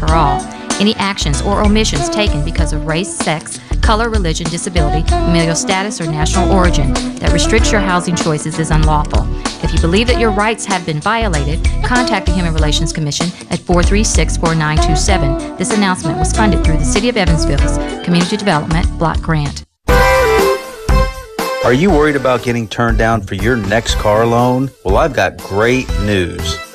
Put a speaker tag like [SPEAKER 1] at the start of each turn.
[SPEAKER 1] for all. Any actions or omissions taken because of race, sex, color, religion, disability, familial status, or national origin that restricts your housing choices is unlawful. If you believe that your rights have been violated, contact the Human Relations Commission at 436-4927. This announcement was funded through the City of Evansville's Community Development Block Grant.
[SPEAKER 2] Are you worried about getting turned down for your next car loan? Well, I've got great news.